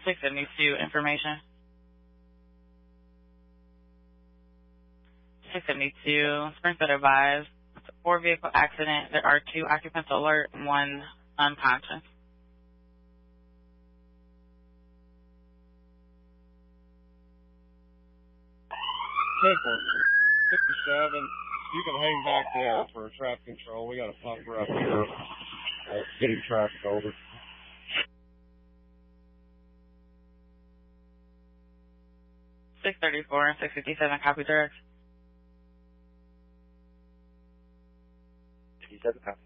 672 information. 672, Springfield advised. It's a 4-vehicle accident. There are 2 occupants alert and 1 unconscious. Pickle, 57. You can hang back there for traffic control. We got a pumper up here getting traffic over. 634 and 657, copy direct. 57, copy.